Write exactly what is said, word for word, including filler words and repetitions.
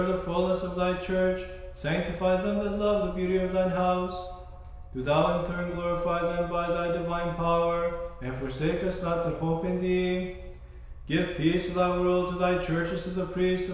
the fullness of thy church, sanctify them that love the beauty of thine house. Do thou in turn glorify them by thy divine power, and forsake us not that hope in thee. Give peace to thy world, to thy churches, to the priests,